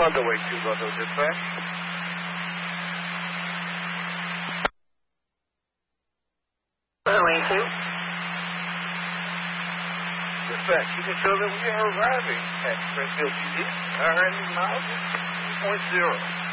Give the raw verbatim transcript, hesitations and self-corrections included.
underway, two Bravo dispatch. Underway, two. Dispatch, you can show that we are arriving at Springfield P D. Our ending miles is two point zero.